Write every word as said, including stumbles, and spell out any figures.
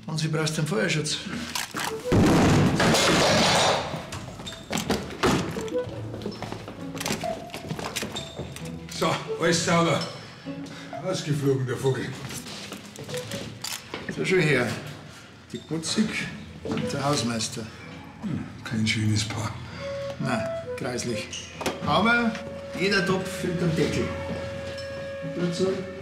Hans, wie brauchst du den Feuerschutz? So, alles sauber. Ausgeflogen, der Vogel. So, schon her. Die Putzig und der Hausmeister. Hm, kein schönes Paar. Nein, kreislich. Aber jeder Topf füllt einen Deckel. Und dazu